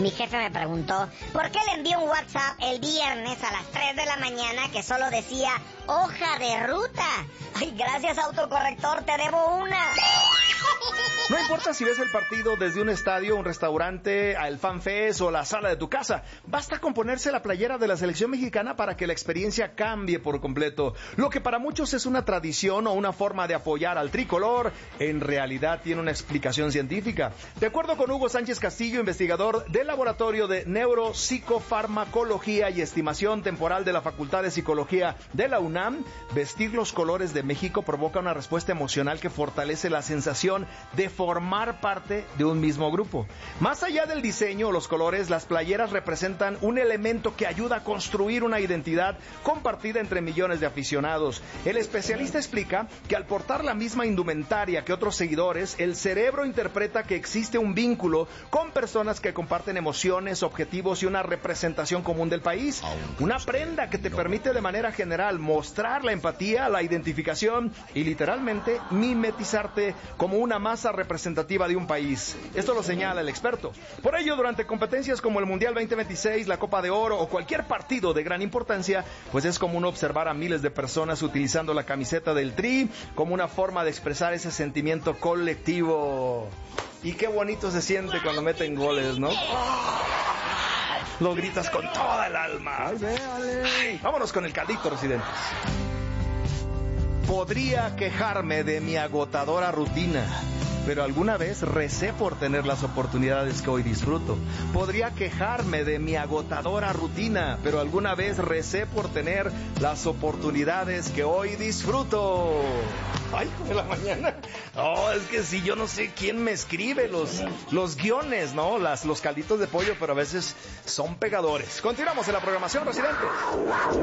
Mi jefe me preguntó, ¿por qué le envié un WhatsApp el viernes a las 3 de la mañana que solo decía hoja de ruta? Ay, gracias autocorrector, te debo una. No importa si ves el partido desde un estadio, un restaurante, el FanFest o la sala de tu casa. Basta con ponerse la playera de la selección mexicana para que la experiencia cambie por completo. Lo que para muchos es una tradición o una forma de apoyar al tricolor, en realidad tiene una explicación científica. De acuerdo con Hugo Sánchez Castillo, investigador del Laboratorio de Neuropsicofarmacología y Estimación Temporal de la Facultad de Psicología de la UNAM, vestir los colores de México provoca una respuesta emocional que fortalece la sensación de formar parte de un mismo grupo. Más allá del diseño, los colores, las playeras representan un elemento que ayuda a construir una identidad compartida entre millones de aficionados. El especialista explica que al portar la misma indumentaria que otros seguidores, el cerebro interpreta que existe un vínculo con personas que comparten emociones, objetivos y una representación común del país. Una prenda que te permite de manera general mostrar la empatía, la identificación y literalmente mimetizarte como una masa representativa de un país. Esto lo señala el experto. Por ello, durante competencias como el Mundial 2026, la Copa de Oro o cualquier partido de gran importancia, pues es común observar a miles de personas utilizando la camiseta del Tri como una forma de expresar ese sentimiento colectivo. Y qué bonito se siente cuando meten goles, ¿no? Lo gritas con toda el alma. Vámonos con el caldito, residentes. Podría quejarme de mi agotadora rutina, pero alguna vez recé por tener las oportunidades que hoy disfruto. Podría quejarme de mi agotadora rutina, pero alguna vez recé por tener las oportunidades que hoy disfruto. Ay, de la mañana. No, es que si yo no sé quién me escribe los guiones, ¿no? Los calditos de pollo, pero a veces son pegadores. Continuamos en la programación, residentes.